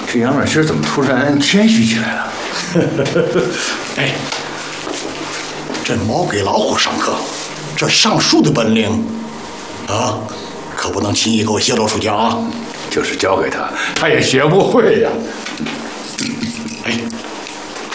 这杨满新怎么突然谦虚起来了？ 哎，这猫给老虎上课，这上树的本领啊，可不能轻易给我泄露出去啊！ 就是教给他，他也学不会呀。 哎，